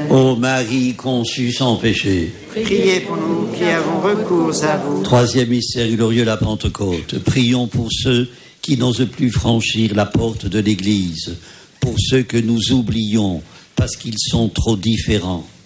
Ô Marie conçue sans péché, priez pour nous qui avons recours à vous. Troisième mystère glorieux, la Pentecôte. Prions pour ceux qui n'osent plus franchir la porte de l'Église, pour ceux que nous oublions parce qu'ils sont trop différents.